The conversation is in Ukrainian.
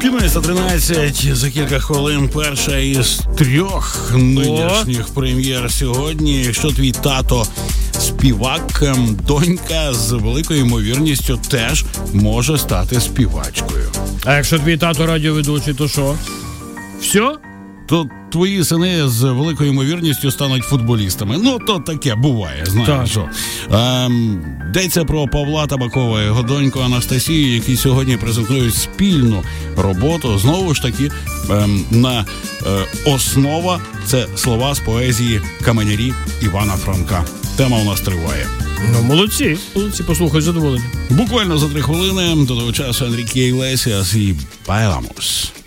17:13, за кілька хвилин перша із 3 нинішніх прем'єр сьогодні. Якщо твій тато співак, донька з великою ймовірністю теж може стати співачкою. А якщо твій тато радіоведучий, то що? Все? То твої сини з великою ймовірністю стануть футболістами. Ну, то таке буває, знаєш що. Йдеться про Павла Табакова і його доньку Анастасію, які сьогодні презентують спільну роботу. Знову ж таки, основа – це слова з поезії «Каменярі» Івана Франка. Тема у нас триває. Ну, молодці, послухай, задоволені. Буквально за 3 хвилини до того часу Енріке Іглесіас і «Bailamos».